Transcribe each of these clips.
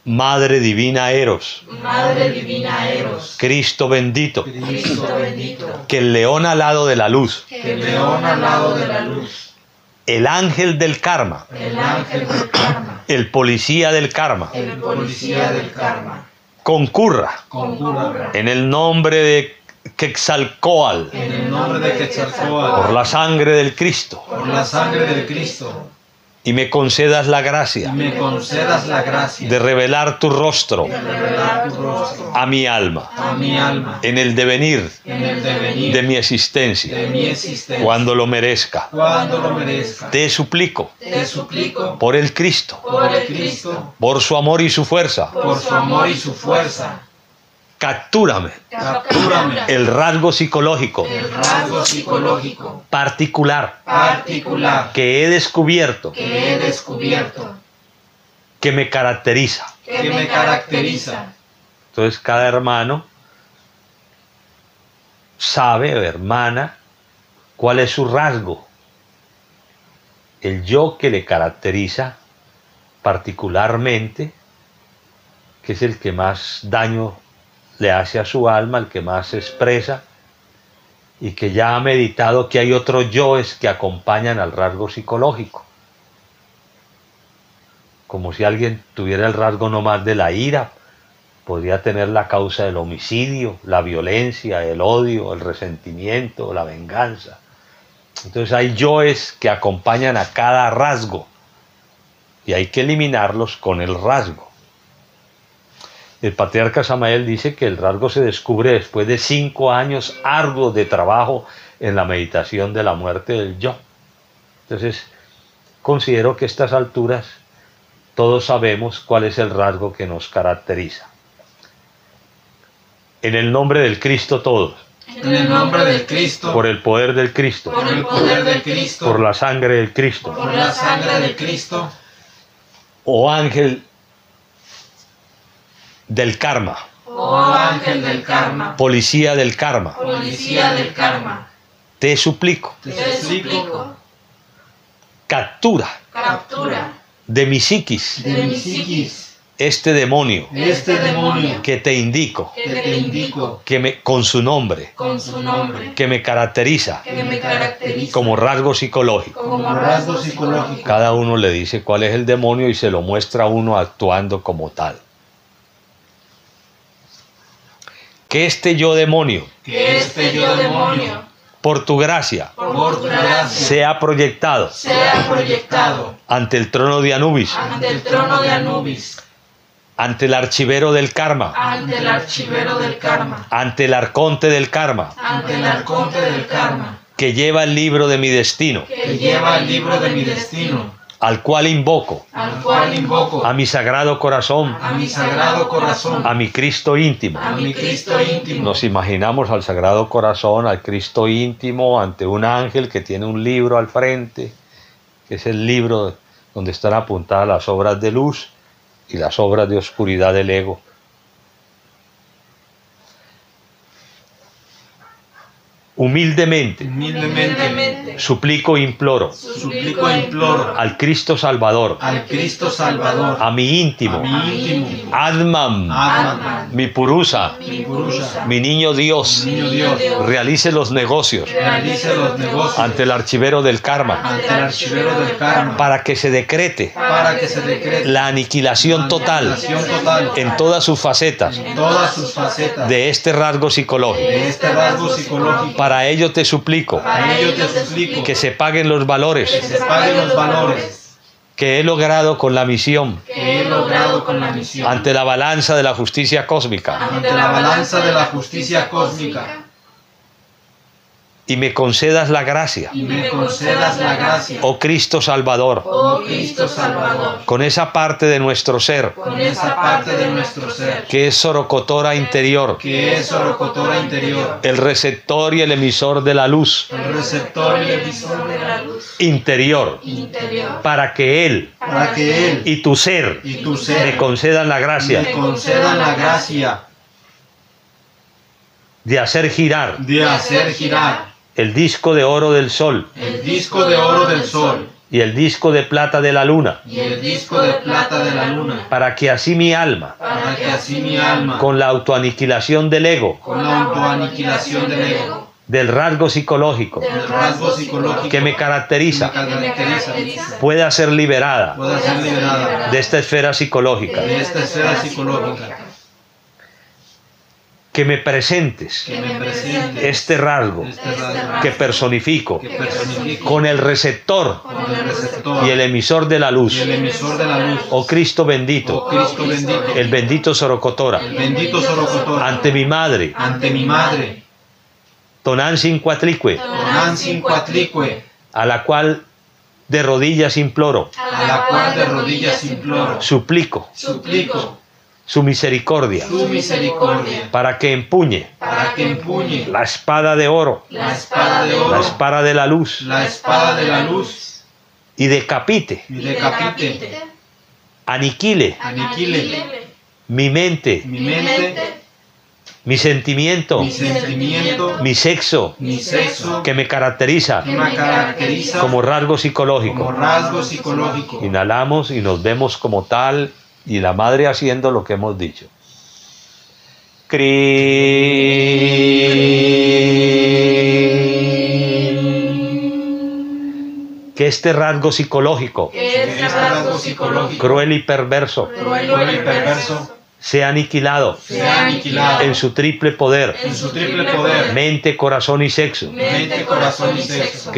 Madre divina Eros, Madre divina Eros, Cristo bendito, Cristo bendito, que el león alado de la luz, que el león al lado de la luz, el ángel del karma, el ángel del karma, el policía del karma, el policía del karma, concurra concurra en el nombre de Quetzalcóatl, en el nombre de Quetzalcóatl, por la sangre del Cristo, por la sangre del Cristo, y me concedas la y gracia me concedas la gracia de revelar tu rostro de revelar tu rostro a mi alma, a mi alma, en el devenir en el devenir de mi existencia, de mi existencia, cuando lo merezca. cuando lo merezca. Te suplico, Te suplico por el Cristo, por el Cristo, por su amor y su fuerza, por su amor y su fuerza, captúrame captúrame el rasgo psicológico el rasgo psicológico particular particular que he descubierto, que he descubierto, que me caracteriza. que me caracteriza. Entonces cada hermano sabe, o hermana, cuál es su rasgo, el yo que le caracteriza particularmente, que es el que más daño le hace a su alma, el que más se expresa, y que ya ha meditado que hay otros yoes que acompañan al rasgo psicológico. Como si alguien tuviera el rasgo nomás de la ira, podría tener la causa del homicidio, la violencia, el odio, el resentimiento, la venganza. Entonces hay yoes que acompañan a cada rasgo y hay que eliminarlos con el rasgo. El patriarca Samael dice que el rasgo se descubre después de 5 años arduos de trabajo en la meditación de la muerte del yo. Entonces, considero que a estas alturas todos sabemos cuál es el rasgo que nos caracteriza. En el nombre del Cristo todos, En el nombre del Cristo, por el poder del Cristo, por el poder del Cristo, por la sangre del Cristo, por la sangre del Cristo, oh ángel del karma, oh ángel del karma, policía del karma, policía del karma, te suplico, te suplico, captura captura de mi psiquis de mi psiquis este demonio este demonio que te indico, que te indico con su nombre, con su nombre, que me caracteriza que me caracteriza como rasgo psicológico. como rasgo psicológico. Cada uno le dice cuál es el demonio y se lo muestra a uno actuando como tal. Que este yo demonio, Que este yo demonio, por tu gracia, por tu gracia, sea proyectado sea proyectado ante el trono de Anubis, ante el trono de Anubis, ante el archivero del karma, ante el archivero del karma, ante el arconte del karma, ante el arconte del karma, que lleva el libro de mi destino, que lleva el libro de mi destino, al cual invoco al cual invoco a mi sagrado corazón, a mi sagrado corazón, a mi Cristo íntimo. a mi Cristo íntimo. Nos imaginamos al Sagrado Corazón, al Cristo íntimo, ante un ángel que tiene un libro al frente, que es el libro donde están apuntadas las obras de luz y las obras de oscuridad del ego. Humildemente, Humildemente, suplico e imploro suplico e imploro al Cristo Salvador, al Cristo Salvador, a mi íntimo, a mi íntimo, Atman, Atman, mi Purusa, mi Purusha, mi niño Dios, niño Dios, realice los negocios realice los negocios ante el archivero del karma, ante el archivero del karma, para que se decrete para que se decrete la aniquilación total aniquilación total en todas sus facetas en todas sus facetas de este rasgo psicológico. de este rasgo psicológico. Para ello te suplico Para ello te suplico que se paguen los que valores se paguen los valores que he logrado con la misión que he logrado con la misión ante la balanza de la justicia cósmica ante la balanza de la justicia cósmica y me concedas la gracia, y me concedas la gracia, oh Cristo Salvador, oh Cristo Salvador, con esa parte de nuestro ser con esa parte de nuestro ser que es sorocotora interior, que es orocotora interior, el receptor y el emisor de la luz el receptor y el emisor de la luz interior, interior, para que Él para que Él y tu ser y tu me ser concedan la gracia me concedan la gracia de hacer girar de hacer girar el disco de oro del sol el disco de oro del sol y el disco de plata de la luna, y el disco de plata de la luna, para que así mi alma, para que así mi alma, con la autoaniquilación del ego, con la autoaniquilación del ego, del rasgo psicológico del rasgo psicológico que me caracteriza, pueda pueda ser liberada ser liberada de esta esfera psicológica. de esta esfera psicológica, Que me presentes que me presente este rasgo este rasgo que personifico que personifica con el receptor con el receptor y el emisor de la luz. y el emisor de la luz, Oh Cristo oh bendito, Cristo bendito, el bendito Sorocotora, el bendito Sorocotor, ante mi madre, ante mi madre, Tonantzin Cuatlicue, Tonantzin Cuatlicue, a la cual de rodillas imploro, a la cual de rodillas imploro, suplico suplico su misericordia, su misericordia, para que empuñe para que empuñe la espada de oro, la espada de la oro, espada de la luz, la espada de la luz, y decapite, y decapite, aniquile aniquile mi mente, mi mente, mi sentimiento, mi sentimiento, mi sexo, mi sexo, que me caracteriza que me caracteriza como rasgo como psicológico. rasgo psicológico. Inhalamos y nos vemos como tal, y la madre haciendo lo que hemos dicho. Que este rasgo psicológico, Que este rasgo psicológico, cruel y perverso, cruel y perverso, sea aniquilado sea aniquilado en su triple poder, en su triple poder, mente, corazón y sexo. mente, corazón y sexo.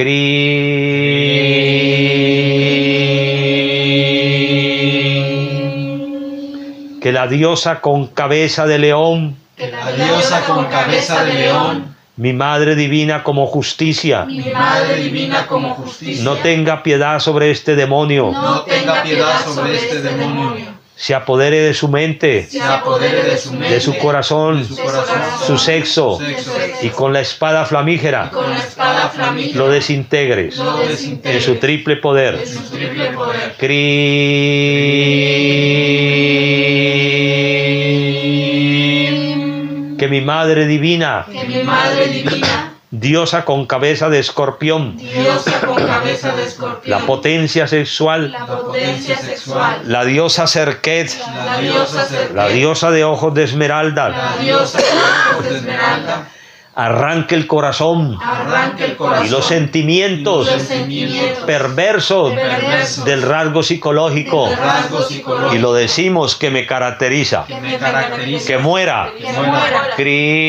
Que la diosa con cabeza de león, La diosa con cabeza de león, mi madre divina como justicia, mi madre divina como justicia, no tenga piedad sobre este demonio, no tenga piedad sobre este demonio, se apodere de su mente, se apodere de su mente, de su corazón, de su corazón, su sexo, sexo, y con la espada flamígera con la espada flamígera, lo desintegres lo desintegre en su triple poder. en su triple poder. Que mi madre divina, Que mi madre divina, diosa con cabeza de escorpión, diosa con cabeza de escorpión, la potencia sexual, la potencia sexual, la diosa Serket, la diosa Serket, la diosa de ojos de esmeralda, la diosa de ojos de esmeralda, arranque el corazón arranque el corazón y los sentimientos los sentimientos perversos perversos del rasgo psicológico, del rasgo psicológico y lo decimos que me caracteriza, que me caracteriza, que muera. que muera.